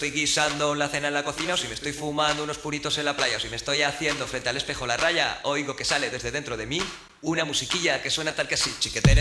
estoy guisando la cena en la cocina, o si me estoy fumando unos puritos en la playa, o si me estoy haciendo frente al espejo la raya, oigo que sale desde dentro de mí una musiquilla que suena tal que así, chiquetere.